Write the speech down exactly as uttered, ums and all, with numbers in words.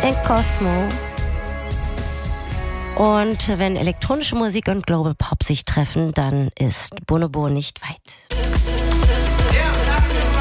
in Cosmo. Und wenn elektronische Musik und Global Pop sich treffen, dann ist Bonobo nicht weit.